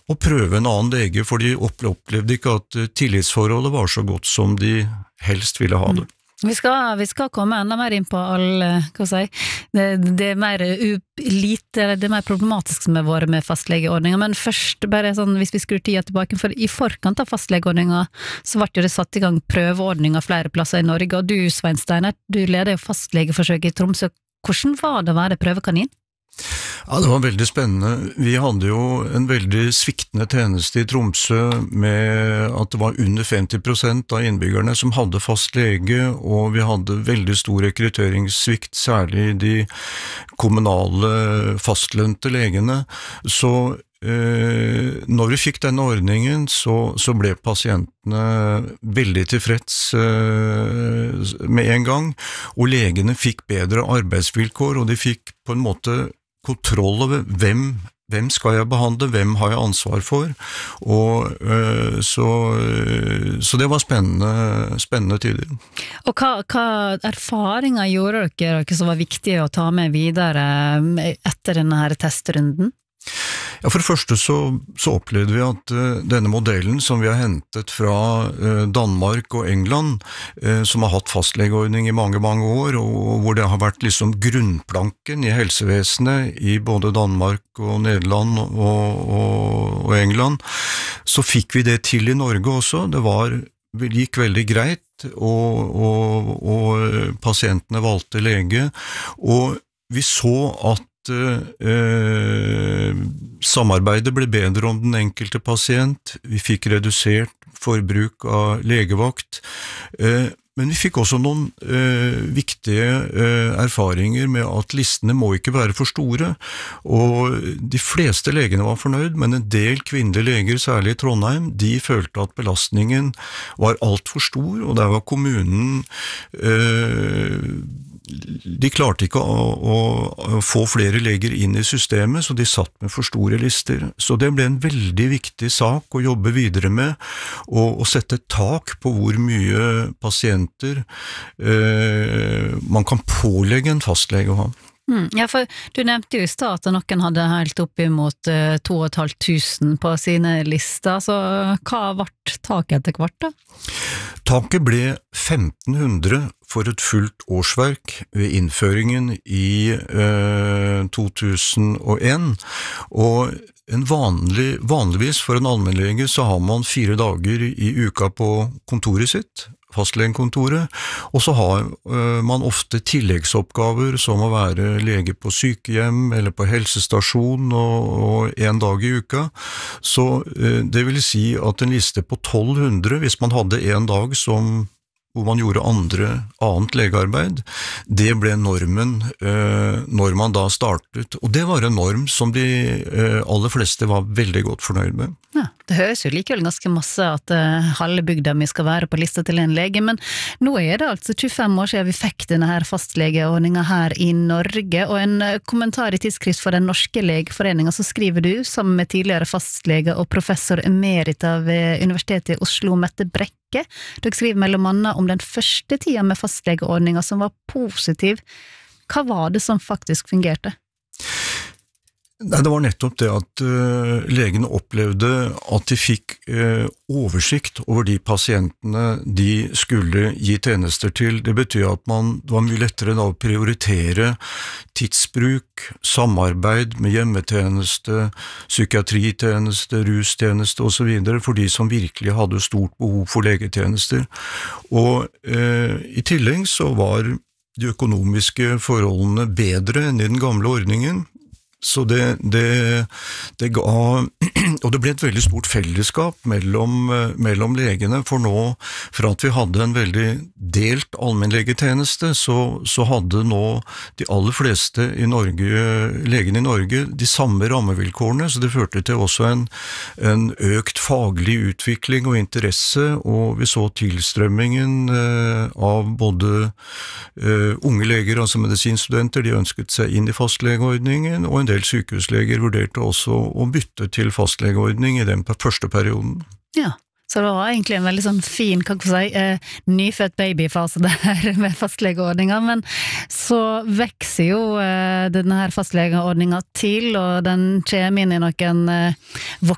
å prøve en annen lege, for de opplevde ikke at tillitsforholdet var så godt som de helst ville ha det. Vi skal komme enda mer inn på det mer det mer problematisk som har vært med fastlegeordningen, men først bare sånn, hvis vi skrur tida tilbake, for i forkant av fastlegeordningen så ble det satt i gang prøveordninger flere plasser i Norge, og du, Svein Steiner, du leder jo fastlegeforsøket i Tromsø. Hvordan var det å være prøvekanin? Ja, det var veldig spennende. Vi hadde jo en veldig sviktende tjeneste i Tromsø med at det var under 50% av innbyggerne som hadde fast lege, og vi hadde veldig stor rekrutteringssvikt, særlig de kommunale fastlønte legene. Så når vi fikk denne ordningen, så ble pasientene veldig tilfreds med en gang, og legene fikk bedre arbeidsvilkår, og de fikk på en måte kontroll over hvem skal jeg behandle, hvem har jeg ansvar for, og så det var spennende tider. Og hva erfaringer gjorde dere som var viktige å ta med videre etter denne her testrunden? Ja, for det første så opplevde vi at denne modellen som vi har hentet fra Danmark og England, som har hatt fastlegeordning i mange, mange år, og hvor det har vært liksom grunnplanken i helsevesenet i både Danmark og Nederland og England, så fikk vi det til i Norge også. Det gikk veldig greit, og pasientene valgte lege, og vi så at samarbeidet ble bedre om den enkelte pasient, vi fikk redusert forbruk av legevakt, men vi fikk også noen viktige erfaringer med at listene må ikke være for store, og de fleste legene var fornøyd, men en del kvinnelige leger, særlig i Trondheim, de følte at belastningen var alt for stor, og der var kommunen de klarte ikke å få flere leger inn i systemet, så de satt med for store lister. Så det ble en veldig viktig sak å jobbe videre med, og sette et tak på hvor mye pasienter man kan pålegge en fastlege å ha. Ja, for du nevnte jo i stad at noen hadde helt opp imot 2500 på sine lister, så hva ble taket etter hvert da? Taket ble 1500 for et fullt årsverk ved innføringen i 2001, og vanligvis for en allmennlege så har man 4 dager i uka på kontoret sitt, fastlegekontoret, og så har man ofte tilleggsoppgaver som å være lege på sykehjem eller på helsestasjon og 1 dag i uka, så det vil si at en liste på 1200, hvis man hadde 1 dag hvor man gjorde annet legearbeid, det ble normen når man da startet, og det var en norm som de aller fleste var veldig godt fornøyd med. Ja, det høres jo likevel ganske masse at halve bygda mi skal være på lista til en lege, men nå det altså 25 år siden vi fikk denne her fastlegeordningen her i Norge, og en kommentar i tidsskrift for den norske legeforeningen, så skriver du, sammen med tidligere fastlege og professor emerita ved Universitetet i Oslo, Mette Brekke, dere skriver mellom annet om den første tida med fastlegeordningen som var positiv. Hva var det som faktisk fungerte? Nei, det var nettopp det at legene opplevde at de fikk oversikt over de pasientene de skulle gi tjenester til. Det betyr at det var mye lettere da å prioritere tidsbruk, samarbeid med hjemmetjeneste, psykiatritjeneste, rustjeneste og så videre for de som virkelig hadde stort behov for legetjenester. Og i tillegg så var de økonomiske forholdene bedre enn i den gamle ordningen. Så det ga, og det ble et veldig stort fellesskap mellom legene, for nå, for at vi hadde en veldig delt allmennlegetjeneste, så hadde nå de aller fleste legene i Norge de samme rammevilkårene, så det førte til også en økt faglig utvikling og interesse, og vi så tilstrømmingen av både unge leger, altså medisinstudenter, de ønsket seg inn i fastlegeordningen, og en del sykehusleger vurderte også å bytte til fastlegeordning i den første perioden. Ja, så det var egentlig en veldig sånn fin, kan jeg si, nyfødt babyfase der med fastlegeordningen, men så vekser jo denne her fastlegeordningen til, og den kommer inn i noen